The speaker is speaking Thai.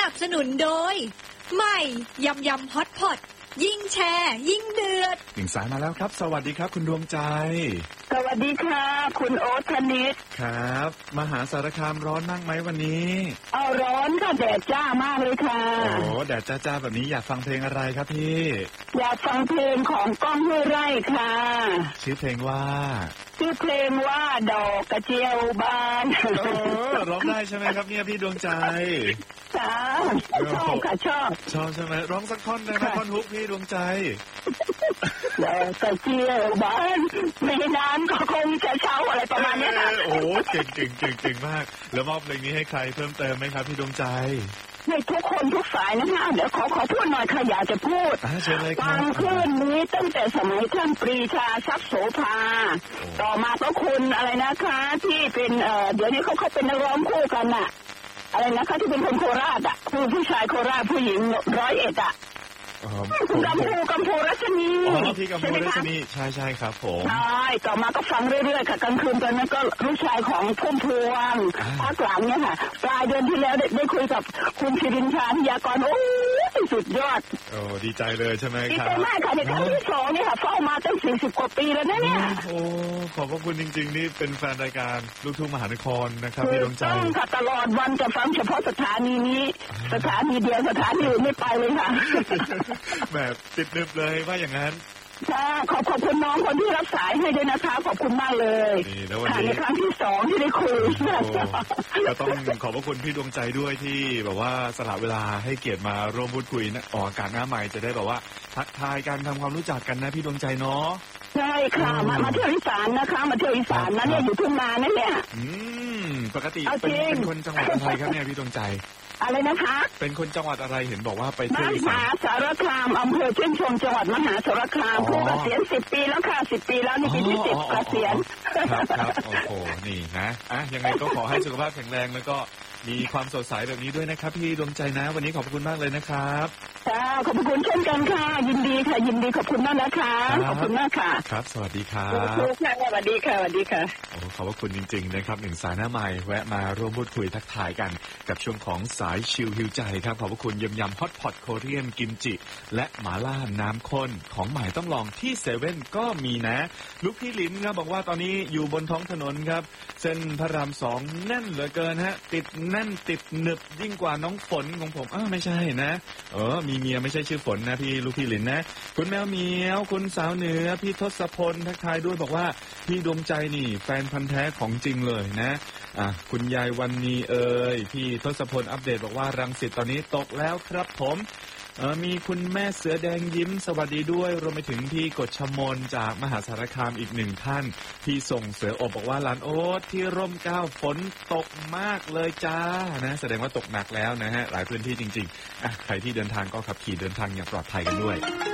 นับสนุนโดยใหม่ยำยำฮอตพอตยิ่งแชร์ยิ่งเดือดหญิงสายมาแล้วครับสวัสดีครับคุณดวงใจสวัสดีค่ะคุณโอ๊ตธนิตครับมหาสารคามร้อนมากไหมวันนี้ร้อนค่ะแดดจ้ามากเลยค่ะโอ้แดดจ้าๆแบบนี้อยากฟังเพลงอะไรครับพี่อยากฟังเพลงของก้องห้วยไร่ค่ะชื่อเพลงว่าดอกกระเจียวบานร้องได้ใช่ไหมครับเนี่ยพี่ดวงใจค่ะชอบค่ะชอบใช่ไหมร้องสักท่อนได้ไหมท่อนฮุกพี่ดวงใจดอกกระเจียวบานไม่นานก็คงจะเช้าอะไรประมาณนี้ค่ะโอ้เก่งมากแล้วมอบเพลงนี้ให้ใครเพิ่มเติมไหมครับพี่ดวงใจให้ทุกคนทุกฝ่ายนะคะเดี๋ยวขอพูดหน่อยค่ะอยากจะพูดฟังคลื่นนี้ตั้งแต่สมัยท่านปรีชาทรัพย์โสภาต่อมาก็คุณอะไรนะคะที่เป็นเดี๋ยวนี้เขาเป็นนักร้องคู่กันน่ะอะไรนะคะที่เป็นคนโคราชอ่ะผู้ชายโคราชผู้หญิง101อ่ะคุณกัมพูรัชนีพี่กัมพูรัชนีใช่ครับผมใช่ต่อมาก็ฟังเรื่อยๆค่ะกลางคืนตอนนั้นก็ลูกชายของพุ่มพวงภาคหลังเนี่ยค่ะปลายเดือนที่แล้วได้คุยกับคุณศิรินทร์พยากรณ์โอ้สุดยอดดีใจเลยใช่ไหมครับดีใจมากค่ะในครั้งที่2นี่ค่ะเฝ้ามาตั้ง40กว่าปีแล้วนะเนี่ยขอบพระคุณจริงๆนี่เป็นแฟนรายการลูกทุ่งมหานครนะครับพี่ดวงใจต้องค่ะตลอดวันจะฟังเฉพาะสถานีนี้สถานีเดียวสถานีอื่นไม่ไปเลยค่ะแบบติดนึบเลยว่าอย่างนั้นค่ะขอบคุณน้องคนที่รับสายให้ด้วยนะคะขอบคุณมากเลยในครั้งที่2ที่ได้คุยก็ต้องขอบพระคุณพี่ดวงใจด้วยที่แบบว่าสละเวลาให้เกียรติมาร่วมพูดคุยนะออกอากาศหน้าใหม่จะได้แบบว่าทักทายกันทำความรู้จักกันนะพี่ดวงใจเนาะใช่ค่ะมาเที่ยวอีสานนะคะมาเที่ยวอีสานนะเนี่ยอยู่ทุ่งนานั่นเนี่ยปกติเป็นคนจังหวัดอะไรครับเนี่ยพี่ดวงใจอะไรนะคะเป็นคนจังหวัดอะไรเห็นบอกว่าไปเที่ยวมหาสารคามอำเภอเชียงชมจังหวัดมหาสารคามผู้เกษียณ10 ปีแล้วค่ะ10 ปีแล้วนี่ปีที่10เกษียณครับโอ้โหนี่นะยังไงก็ขอให้สุขภาพแข็งแรงแล้วก็มีความสดใสแบบนี้ด้วยนะครับพี่ดวงใจนะวันนี้ขอบคุณมากเลยนะครับขอบคุณเช่นกันค่ะยินดีค่ะยินดีขอบคุณมากนะคะขอบคุณมากค่ะครับสวัสดีครับสวัสดีค่ะสวัสดีค่ะขอบคุณจริงๆนะครับหนึ่งสายหน้าใหม่แวะมาร่วมพูดคุยทักทายกันกับช่วงของสายชิลฮิวใจครับขอบคุณยำฮอตพอตโคเรียนกิมจิและหม่าล่าน้ำข้นของใหม่ต้องลองที่เซเว่นก็มีนะลูกพี่ลินครับบอกว่าตอนนี้อยู่บนท้องถนนครับเส้นพระราม2แน่นเหลือเกินฮะติดแน่นติดหนึบยิ่งกว่าน้องฝนของผมไม่ใช่นะมีเมียไม่ใช่ชื่อฝนนะพี่ลูกพี่ลินนะคุณแมวเมียวคุณสาวเหนือพี่ทศพลทักทายด้วยบอกว่าพี่ดวงใจนี่แฟนพันธุ์แท้ของจริงเลยนะคุณยายวันนี้พี่ทศพลอัปเดตบอกว่ารังสิตตอนนี้ตกแล้วครับผมมีคุณแม่เสือแดงยิ้มสวัสดีด้วยรวมไปถึงพี่กฎชมนจากมหาสารคามอีก1ท่านพี่ส่งเสืออบบอกว่าหลานโอ๊ตที่ร่มเกล้าฝนตกมากเลยจ้านะแสดงว่าตกหนักแล้วนะฮะหลายพื้นที่จริงๆใครที่เดินทางก็ขับขี่เดินทางอย่างปลอดภัยกันด้วย